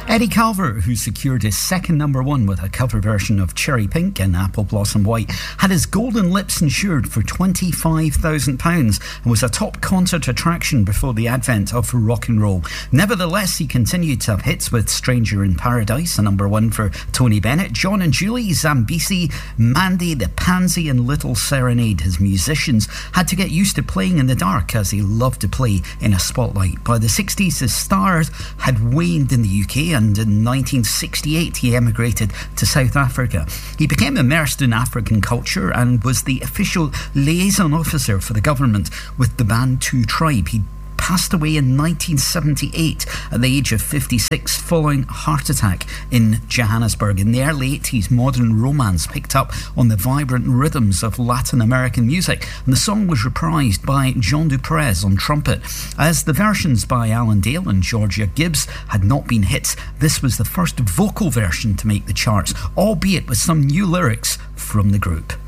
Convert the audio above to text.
Eddie Calvert, who secured his second number one with a cover version of Cherry Pink and Apple Blossom White, had his golden lips insured for £25,000 and was a top concert attraction before the advent of rock and roll. Nevertheless, he continued to have hits with Stranger in Paradise, a number one for Tony Bennett, John and Julie, Zambisi, Mandy, The Pansy and Little Serenade. His musicians had to get used to playing in the dark, as he loved to play in a spotlight. By the 60s, his stars had waned in the UK, and in 1968 he emigrated to South Africa. He became immersed in African culture and was the official liaison officer for the government with the Bantu tribe. He passed away in 1978 at the age of 56 following a heart attack in Johannesburg. In the early 80s, modern romance picked up on the vibrant rhythms of Latin American music, and the song was reprised by John Duprez on trumpet. As the versions by Alan Dale and Georgia Gibbs had not been hits, this was the first vocal version to make the charts, albeit with some new lyrics from the group.